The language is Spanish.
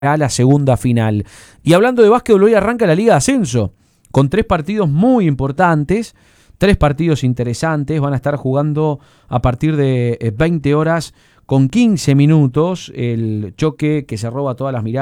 a la segunda final. Y hablando de básquetbol, hoy arranca la Liga de Ascenso, con 3 partidos muy importantes, 3 partidos interesantes. Van a estar jugando a partir de 20 horas con 15 minutos, el choque que se roba todas las miradas